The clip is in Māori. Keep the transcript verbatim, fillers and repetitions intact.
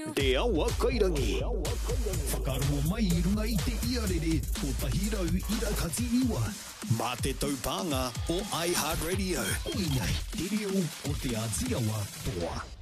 Te awa kairangi. Whakaroa mai I runga I te iarere o Tahirau Irakati Iwa. Mā te taupanga o iHeartRadio. Koinei, te reo o te Ātiawa toa.